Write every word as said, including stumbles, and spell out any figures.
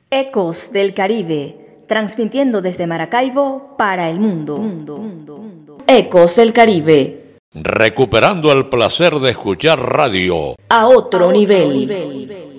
Ecos del Caribe, transmitiendo desde Maracaibo para el mundo. mundo, mundo, mundo. Ecos del Caribe. Recuperando el placer de escuchar radio a otro, a otro nivel. nivel.